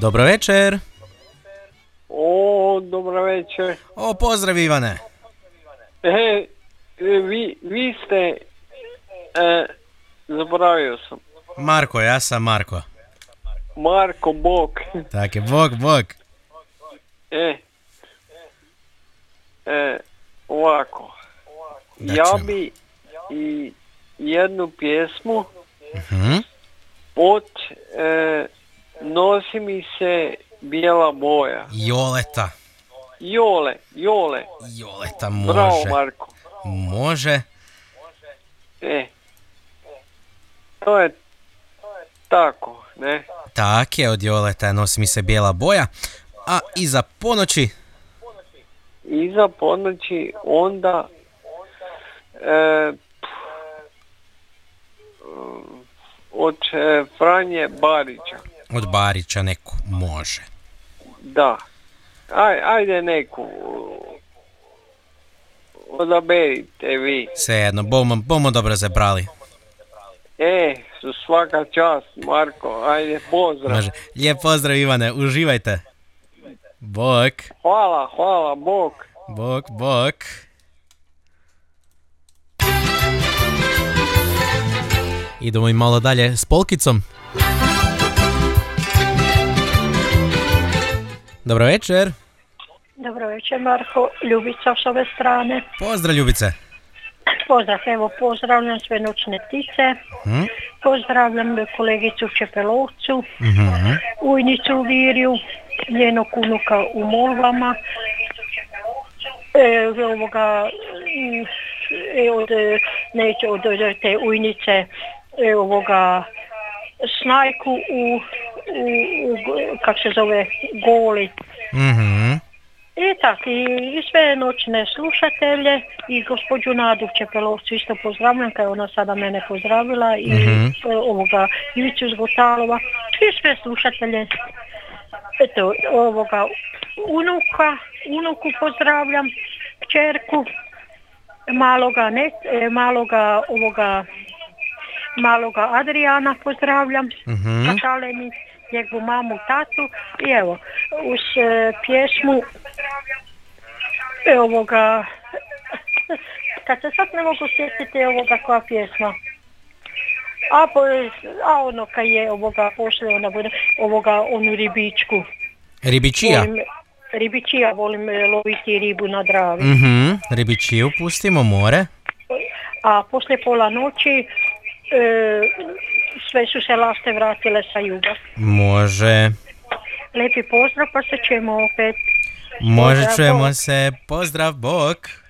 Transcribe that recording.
Dobro večer. Dobro večer. Pozdrav Ivane. Vi ste... zaboravio sam. Marko, ja sam Marko. Marko, Bog. Tak je, Bog. Ovako. Da Ja čujemo. bi i jednu pjesmu Mhm. od Nosi mi se bijela boja. Joleta. Joleta, može. bravo Marko. Može. To je tako, ne? Tak je, od Joleta Nosi mi se bijela boja. A iza ponoći, Iza ponoći onda od Franje Barića. od Barića neku, može. Da. Ajde neku. Odaberite vi. Svejedno, bomo dobro zabrali. Svaka čast, Marko. Ajde, pozdrav. Može. Lijep pozdrav Ivane, uživajte. Bog. Hvala, Bog. Bog. Idemo i malo dalje s polkicom. Dobro večer. Dobro večer, Marko. Ljubica s ove strane. Pozdrav Ljubice. Pozdrav, evo, pozdravljam sve noćne ptice. Pozdravljam kolegicu Čepelovcu, ujnicu u Virju, njenog unuka u Molvama. Od te ujnice Snajku u kak se zove, Goli. I tako, i sve noćne slušatelje i gospođu Nadu Čepelovcu isto pozdravljam, kao ona sada mene pozdravila, i Ivicu Zgotalova i sve slušatelje. Eto, unuku pozdravljam, kćerku, maloga Adriana pozdravljam, Kašaleni, njegovu mamu, tatu, i evo, uz pjesmu kad se sad ne mogu sjetiti koja pjesma, ono kad je pošle ona bude onu ribičku. Ribičija. Ribičija, volim loviti ribu na Dravi. Ribičiju pustimo, more. A poslije pola noći sve su se laste vratile sa juga. Može. Lijepi pozdrav, pa se čujemo opet. Može, Pozdrav, čujemo Bog. se. Pozdrav, Bog.